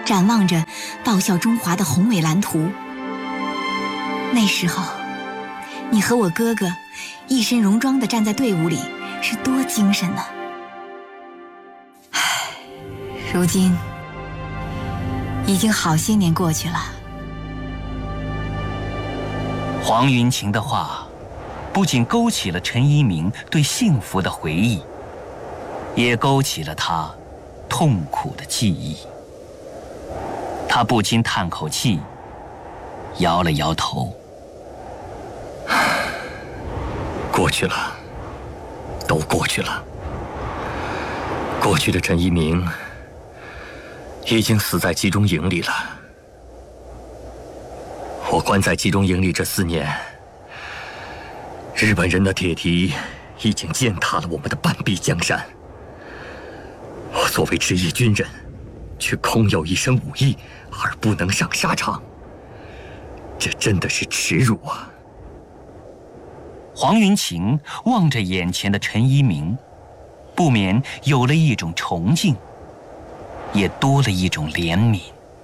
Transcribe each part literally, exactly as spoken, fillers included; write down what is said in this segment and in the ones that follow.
展望着报效中华的宏伟蓝图。那时候，你和我哥哥一身戎装地站在队伍里，是多精神呢！唉，如今已经好些年过去了。 黄云晴的话不仅勾起了陈一鸣对幸福的回忆，也勾起了他痛苦的记忆。他不禁叹口气，摇了摇头。 过去了，都过去了。过去的陈一鸣已经死在集中营里了。我关在集中营里这四年，日本人的铁蹄已经践踏了我们的半壁江山。我作为职业军人，却空有一身武艺而不能上沙场，这真的是耻辱啊！ 黄云晴望着眼前的陈一鸣，不免有了一种崇敬，也多了一种怜悯。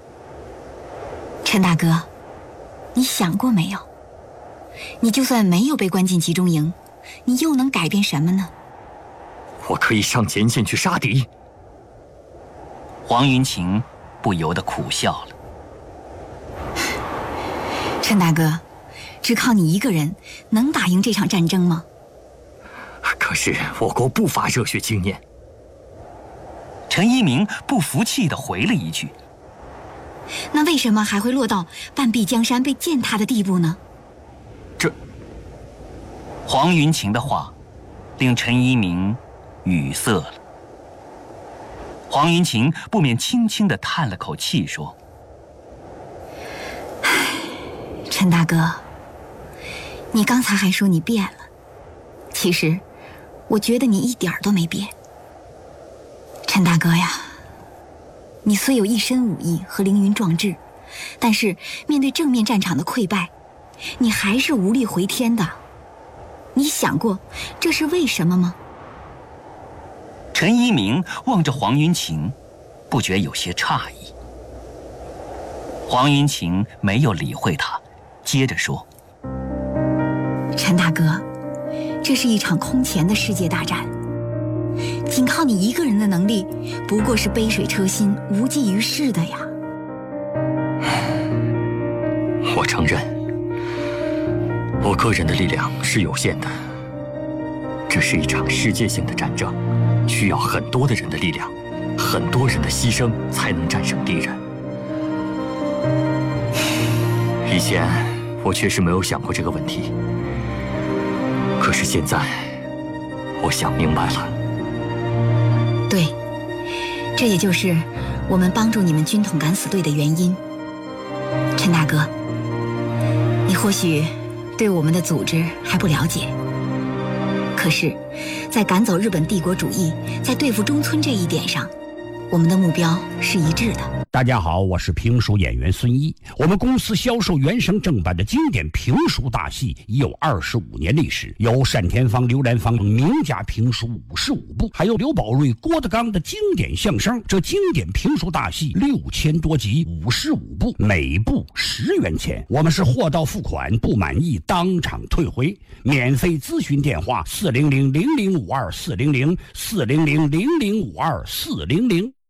陈大哥，你想过没有？你就算没有被关进集中营，你又能改变什么呢？ 我可以上前线去杀敌。 黄云晴不由得苦笑了。 陈大哥，只靠你一个人能打赢这场战争吗？ 可是我国不乏热血青年。 陈一鸣不服气地回了一句： 那为什么还会落到半壁江山被践踏的地步呢？ 这…… 黄云晴的话令陈一鸣语塞了。黄云晴不免轻轻地叹了口气，说： 陈大哥，你刚才还说你变了，其实我觉得你一点都没变。陈大哥呀，你虽有一身武艺和凌云壮志，但是面对正面战场的溃败，你还是无力回天的。你想过这是为什么吗？ 陈一鸣望着黄云晴，不觉有些诧异。黄云晴没有理会他，接着说： 陈大哥，这是一场空前的世界大战，仅靠你一个人的能力，不过是杯水车薪，无济于事的呀。 我承认，我个人的力量是有限的。这是一场世界性的战争，需要很多的人的力量，很多人的牺牲才能战胜敌人。以前我确实没有想过这个问题，可是现在我想明白了。 对，这也就是我们帮助你们军统敢死队的原因。陈大哥，你或许对我们的组织还不了解，可是在赶走日本帝国主义，在对付中村这一点上，我们的目标是一致的。 大家好，我是评书演员孙一。我们公司销售原声正版的经典评书大戏已有二十五年历史，有单田芳、刘兰芳名家评书五十五部，还有刘宝瑞、郭德纲的经典相声。这经典评书大戏六千多集，五十五部，每部十元钱。我们是货到付款，不满意当场退回。免费咨询电话：四零零零零五二四零零四零零零零五二四零零。